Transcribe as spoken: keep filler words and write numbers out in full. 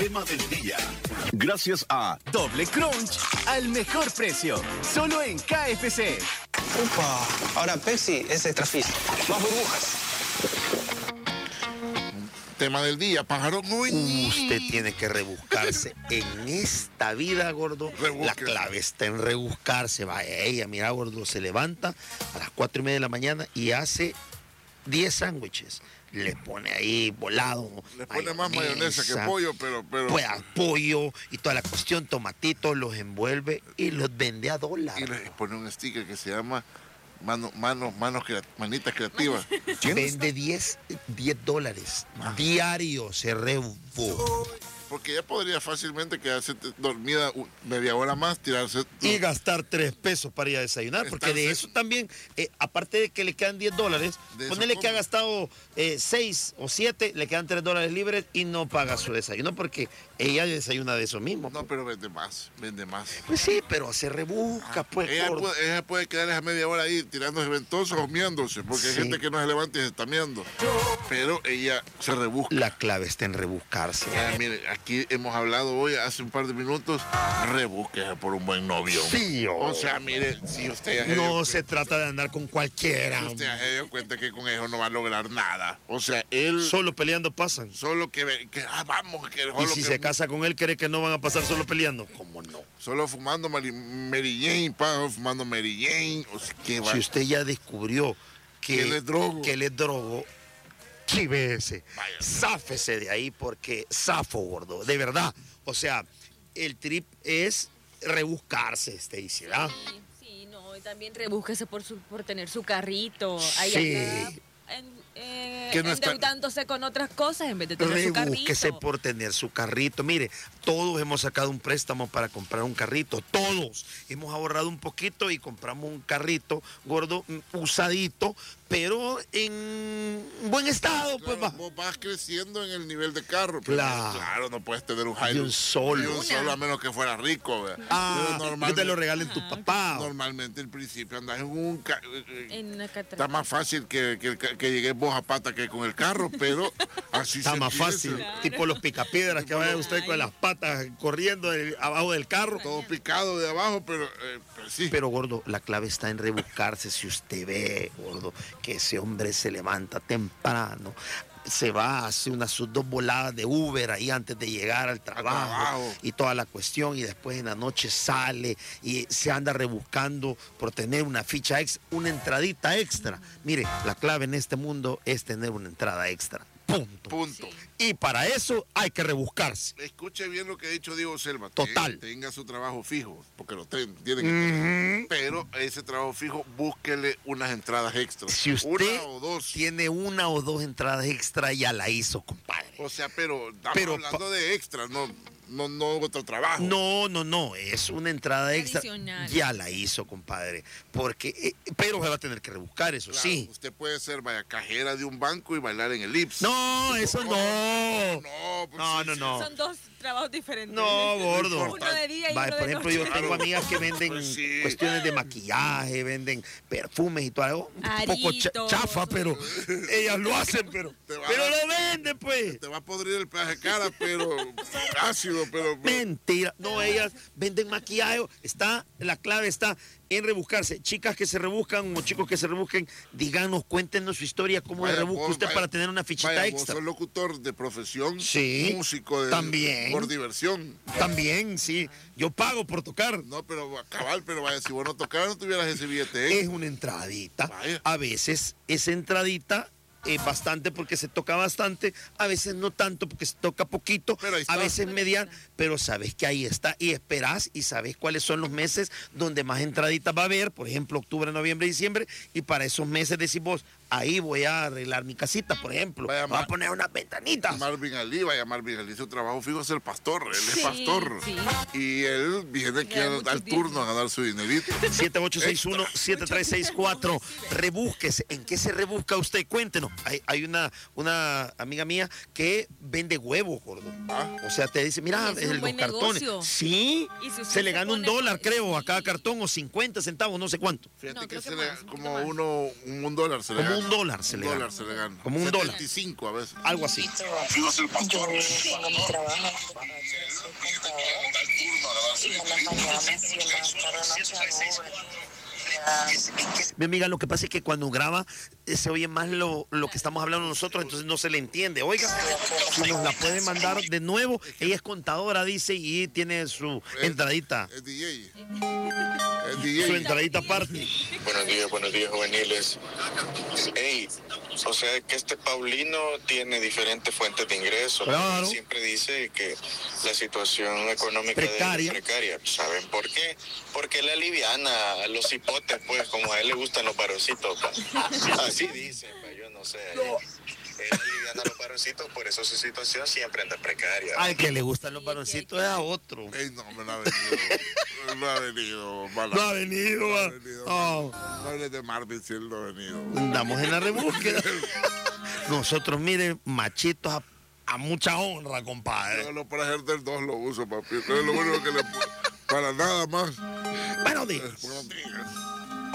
tema del día. Gracias a Doble Crunch al mejor precio. Solo en K F C. Upa, ahora Pepsi es extra fizz. Más burbujas. Tema del día, pájaro. Uy. Usted tiene que rebuscarse en esta vida, gordo. Rebusque. La clave está en rebuscarse. Vaya, ella, mira, gordo, se levanta a las cuatro y media de la mañana y hace diez sándwiches. Le pone ahí volado. Le pone más mayonesa que pollo, pero... pero... Pues pollo y toda la cuestión, tomatitos, los envuelve y los vende a dólar. Y le pone un sticker que se llama mano, manos, manos, manitas creativas. Vende diez dólares diarios, se rebusca. Porque ella podría fácilmente quedarse dormida media hora más, tirarse... Y gastar tres pesos para ir a desayunar, porque Estarse... de eso también, eh, aparte de que le quedan diez dólares, ponele que ha gastado eh, seis o siete, le quedan tres dólares libres y no paga su desayuno, porque ella desayuna de eso mismo. No, pero vende más, vende más. Pues sí, pero se rebusca, ah, pues. Ella puede, ella puede quedarse a media hora ahí tirándose ventosos o miándose, porque sí. Hay gente que no se levanta y se está miando. Pero ella se rebusca. La clave está en rebuscarse. Ah, mire, aquí hemos hablado hoy, hace un par de minutos, rebúsquese por un buen novio. Sí, oh. O sea, mire, si usted ya se No dio, se trata de andar con cualquiera. Si usted ya se dio cuenta que con eso no va a lograr nada. O sea, él... Solo peleando pasan. Solo que... que ah, vamos, que... Y si que, se casa con él, ¿cree que no van a pasar solo peleando? ¿Cómo no? Solo fumando Mary, Mary Jane, pa, fumando Mary Jane. O sea, ¿qué va? Si usted ya descubrió que, que él es drogo. Que él es drogo, chívese, záfese de ahí porque zafo, gordo, de verdad. O sea, el trip es rebuscarse, Stacy, ¿verdad? Sí, sí, no, y también rebúsquese por, su, por tener su carrito. Ahí sí. acá, en, eh, Que no endeudándose está... con otras cosas en vez de tener su carrito. Rebúsquese por tener su carrito. Mire, todos hemos sacado un préstamo para comprar un carrito, todos. Hemos ahorrado un poquito y compramos un carrito, gordo, usadito, pero en buen estado, claro, pues va. Vos vas creciendo en el nivel de carro. Pero claro. Claro, no puedes tener un Hilux. Y un solo. Y un solo a menos que fuera rico. ¿verdad? Ah, que te lo regalen tu papá. Normalmente al principio andas en un... Ca... En una Está más fácil que, que, que llegues vos a pata que con el carro, pero así está se más empieza. fácil. Claro. Tipo los picapiedras que vaya usted con las patas corriendo de, abajo del carro. Todo picado de abajo, pero, eh, pero sí. Pero, gordo, la clave está en rebuscarse. Si usted ve, gordo, que ese hombre se levanta temprano, se va, hace unas sus dos voladas de Uber ahí antes de llegar al trabajo, trabajo y toda la cuestión, y después en la noche sale y se anda rebuscando por tener una ficha extra, una entradita extra. Mire, la clave en este mundo es tener una entrada extra. Punto. Punto. Sí. Y para eso hay que rebuscarse. Escuche bien lo que ha dicho Diego Selva. Total. Que tenga su trabajo fijo, porque lo ten, tiene que tener. Uh-huh. Pero ese trabajo fijo, búsquele unas entradas extras. Si usted una o dos. tiene una o dos entradas extra, ya la hizo, compadre. O sea, pero estamos pero hablando de extras, no, no, no otro trabajo. No, no, no, es una entrada extra. Adicional. Ya la hizo, compadre. Porque, eh, pero se va a tener que rebuscar, eso Claro, sí. usted puede ser vaya cajera de un banco y bailar en el I P S. No, eso no. No, pues No, sí, no, sí. no. Son dos trabajos diferentes. No, gordo. Uno de día y Va, uno por de ejemplo, noche. yo tengo Claro. amigas que venden Pues sí. cuestiones de maquillaje, venden perfumes y todo algo. Un poco cha- Aritos. chafa, pero ellas lo hacen, pero, Te va pero a- lo venden, pues. Te va a podrir el pedaje de cara, pero ácido, pero... Mentira. No, ellas venden maquillaje. Está, la clave está en rebuscarse. Chicas que se rebuscan o chicos que se rebusquen, díganos, cuéntenos su historia, cómo Vaya, le rebusca vos, usted vaya, para tener una fichita vaya, extra. Vos sos locutor de profesión, Sí, músico de, también. por diversión. También, sí. Yo pago por tocar. No, pero cabal, pero vaya, si vos no tocaras no tuvieras ese billete. ¿eh? Es una entradita. Vaya. A veces esa entradita es bastante porque se toca bastante, a veces no tanto porque se toca poquito, Pero ahí está. a veces mediano, pero sabes que ahí está y esperás y sabes cuáles son los meses donde más entraditas va a haber, por ejemplo, octubre, noviembre, diciembre, y para esos meses decís vos, ahí voy a arreglar mi casita, por ejemplo, Vaya, voy a Mar- poner unas ventanitas. Marvin Ali, vaya Marvin Ali, su trabajo fijo es el pastor, él es Sí, pastor. sí. Y él viene aquí Le da al, mucho al tiempo. turno a ganar su dinerito. siete ocho seis uno, siete tres seis cuatro. Rebúsquese. ¿En qué se rebusca usted? Cuéntenos. Hay, hay una, una amiga mía que vende huevos, gordo. Ah. O sea, te dice, mira, Es un el- los buen cartones. negocio. Sí. Y si usted Se le se gana un pone- dólar, creo, a cada sí. cartón, o cincuenta centavos, no sé cuánto. Fíjate No, que creo se que le, más, un como poquito más. uno, un, un dólar se le Como gana un dólar se Un le dólar gana. se le gana. Como un dólar. setenta y cinco a veces. Algo así. Yo tengo mi trabajo, yo soy contadora y en la mañana y en la tarde noche hago Uber. Mi amiga, lo que pasa es que cuando graba eh, se oye más lo, lo que estamos hablando nosotros, entonces no se le entiende. Oiga, si nos la puede mandar de nuevo, ella es contadora, dice, y tiene su entradita, Es D J. Es D J. su entradita aparte. Buenos días, buenos días, juveniles. Ey, o sea que este Paulino tiene diferentes fuentes de ingresos. Claro. Siempre dice que la situación económica Precaria. de él es precaria. ¿Saben por qué? Porque él aliviana a los hipotes, pues, como a él le gustan los varoncitos. Pa. Así dice, pa, yo no sé. Él aliviana a los varoncitos, por eso su situación siempre anda precaria. Al que le gustan los varoncitos es a otro. Ey, no, me no ha venido. No ha venido. Mala. No ha venido, No ha va. venido. Oh. No hables de Marvin si él no ha venido. Andamos en la rebúsqueda. Nosotros, miren, machitos a, a mucha honra, compadre. Solo para ejercer dos lo uso, papi. No es lo único que le... Para nada más. Buenos días. Buenos días.